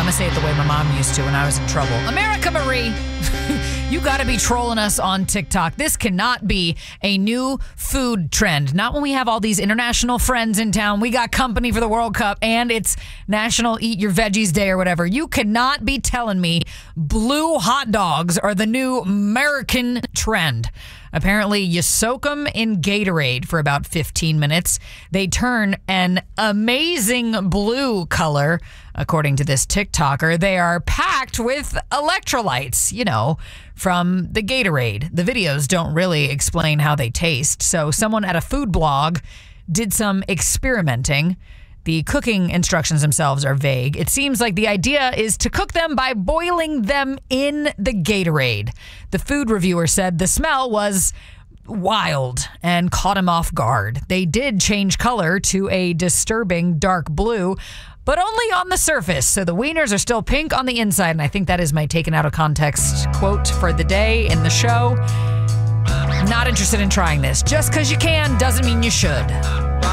to say it the way my mom used to when I was in trouble. America Marie, you got to be trolling us on TikTok. This cannot be a new food trend. Not when we have all these international friends in town. We got company for the World Cup and it's National Eat Your Veggies Day or whatever. You cannot be telling me blue hot dogs are the new American trend. Apparently, you soak them in Gatorade for about 15 minutes. They turn an amazing blue color, according to this TikToker. They are packed with electrolytes, from the Gatorade. The videos don't really explain how they taste. So someone at a food blog did some experimenting. The cooking instructions themselves are vague. It seems like the idea is to cook them by boiling them in the Gatorade. The food reviewer said the smell was wild and caught him off guard. They did change color to a disturbing dark blue, but only on the surface. So the wieners are still pink on the inside. And I think that is my taken out of context quote for the day in the show. Not interested in trying this. Just because you can doesn't mean you should.